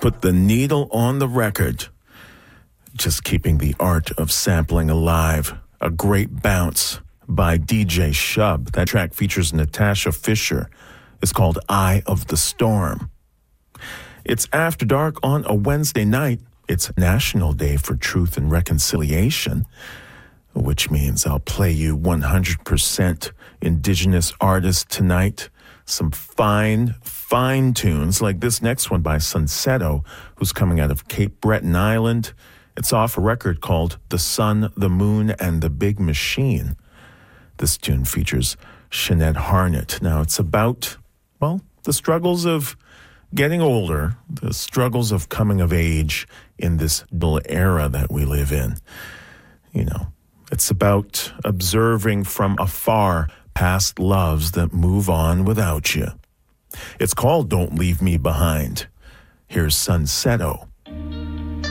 put the needle on the record. Just keeping the art of sampling alive. A great bounce by DJ Shub. That track features Natasha Fisher. It's called Eye of the Storm. It's After Dark on a Wednesday night. It's National Day for Truth and Reconciliation, which means I'll play you 100% indigenous artists tonight. Some fine tunes like this next one by Sunsetto, who's coming out of Cape Breton Island. It's off a record called The Sun, the Moon, and the Big Machine. This tune features Sinead Harnett. Now, it's about, well, the struggles of getting older, the struggles of coming of age in this dull era that we live in. You know, it's about observing from afar past loves that move on without you. It's called Don't Leave Me Behind. Here's Sunsetto.